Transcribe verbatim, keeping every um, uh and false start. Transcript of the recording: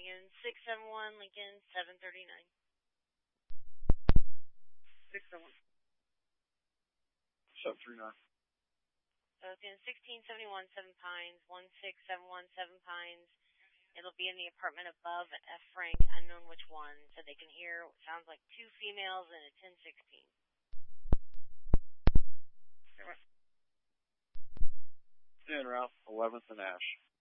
again, six seven one Lincoln, seven thirty-nine. six seven one. seven three nine. So it's in sixteen seventy-one Seven Pines, one six seven one Seven Pines. It'll be in the apartment above F. Frank, unknown which one, so they can hear what sounds like two females and a ten sixteen. In Ralph, eleventh and Ash.